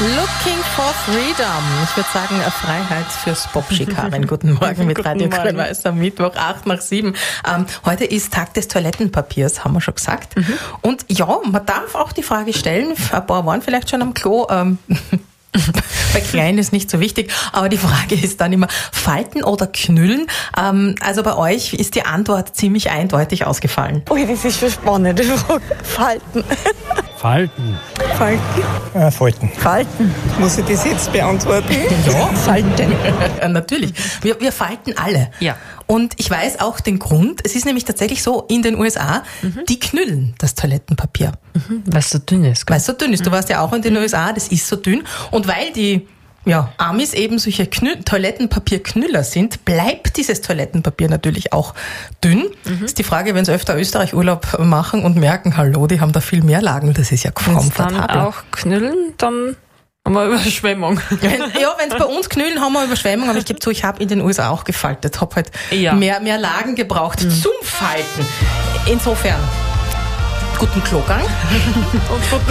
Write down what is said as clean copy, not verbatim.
Looking for Freedom. Ich würde sagen, Freiheit fürs Popschikarin. Guten Morgen mit Radio Grün-Weiß am Mittwoch, 8:07. Heute ist Tag des Toilettenpapiers, haben wir schon gesagt. Und ja, man darf auch die Frage stellen, ein paar waren vielleicht schon am Klo, bei klein ist nicht so wichtig, aber die Frage ist dann immer, falten oder knüllen? Also bei euch ist die Antwort ziemlich eindeutig ausgefallen. Ui, das ist schon spannend. Falten. Falten. Falten? Falten. Falten. Muss ich das jetzt beantworten? Ja. Falten. Natürlich. Wir falten alle. Ja. Und ich weiß auch den Grund. Es ist nämlich tatsächlich so, in den USA, die knüllen das Toilettenpapier. Weil es so dünn ist. Weil es so dünn ist. Du warst ja auch in den USA, das ist so dünn. Und weil die Amis eben solche Toilettenpapierknüller sind, bleibt dieses Toilettenpapier natürlich auch dünn. Ist die Frage, wenn sie öfter Österreich-Urlaub machen und merken, hallo, die haben da viel mehr Lagen, das ist ja komfortabel. Wenn dann auch knüllen, dann haben wir Überschwemmung. Wenn es bei uns knüllen, haben wir Überschwemmung, aber ich gebe zu, ich habe in den USA auch gefaltet, habe halt mehr Lagen gebraucht zum Falten. Insofern, guten Klogang. Und guten